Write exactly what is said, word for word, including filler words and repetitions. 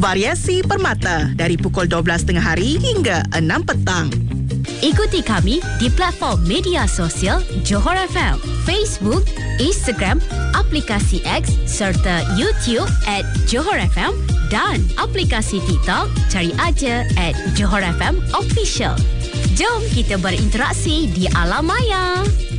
variasi permata dari pukul dua belas tengah hari hingga enam petang. Ikuti kami di platform media sosial Johor F M, Facebook, Instagram, aplikasi X serta YouTube at Johor F M dan aplikasi TikTok cari aja at Johor F M Official. Jom kita berinteraksi di alam maya.